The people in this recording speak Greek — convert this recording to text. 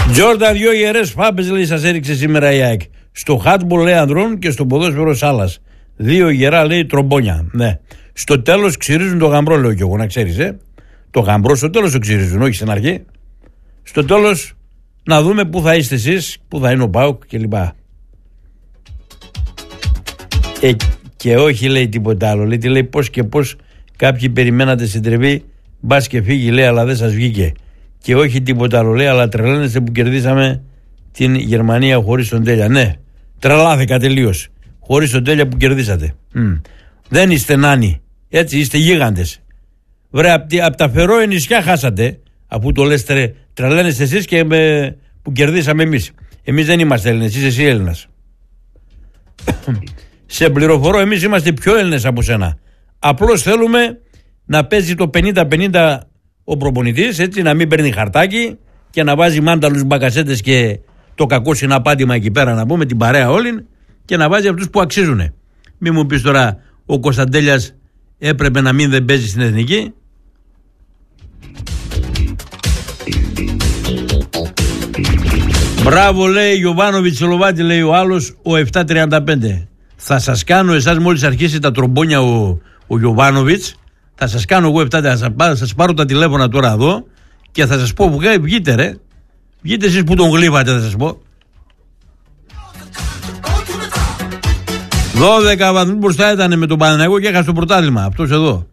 Τζόρνταν, δυο ιερές φάπες, λέει, σας έριξε σήμερα η ΑΕΚ. Στο χάτμπολ, λέει, ανδρών και στο ποδόσφαιρο σάλας. Δύο ιερά, λέει, τρομπόνια. Ναι. Στο τέλος ξυρίζουν το γαμπρό, λέω κι εγώ, να ξέρεις, Το γαμπρό στο τέλος το ξυρίζουν, όχι στην αρχή. Στο τέλος να δούμε πού θα είστε εσείς, πού θα είναι ο ΠΑΟΚ κλπ. Και όχι, λέει, τίποτα άλλο. Λέει πώς και πώς κάποιοι περιμένατε στην τρεβή, μπας και φύγει, λέει, αλλά δεν σας βγήκε. Και όχι τίποτα άλλο, λέει, αλλά τρελαίνεστε που κερδίσαμε την Γερμανία χωρίς τον Τέλια. Ναι, τρελάθηκα τελείως. Χωρίς τον Τέλια που κερδίσατε. Δεν είστε νάνοι. Έτσι, είστε γίγαντες. Βρε, απ' τα Φερόε νησιά χάσατε. Αφού το λες τρελαίνεστε εσείς και που κερδίσαμε εμείς. Εμείς δεν είμαστε Έλληνες, είσαι εσύ Έλληνας. Σε πληροφορώ, εμείς είμαστε πιο Έλληνες από σένα. Απλώς θέλουμε να παίζει το 50-50 ο προπονητής, έτσι, να μην παίρνει χαρτάκι και να βάζει μάνταλους μπακασέτες και το κακό συναπάτημα εκεί πέρα, να πούμε, την παρέα όλη, και να βάζει αυτούς που αξίζουν. Μην μου πεις τώρα ο Κωνσταντέλιας έπρεπε να μην δεν παίζει στην εθνική. Μπράβο, λέει Γιοβάνοβιτς Λοβάτη, λέει ο άλλος, ο 735. Θα σας κάνω εσάς μόλις αρχίσει τα τρομπόνια ο Γιοβάνοβιτς. Θα σας κάνω εγώ 7, θα σας πάρω τα τηλέφωνα τώρα εδώ και θα σας πω, βγείτε ρε. Βγείτε εσείς που τον γλύβατε, θα σας πω. 12 βαθμούς μπροστά ήταν με τον Παναθηναϊκό και έχασε το πρωτάθλημα. Αυτός εδώ.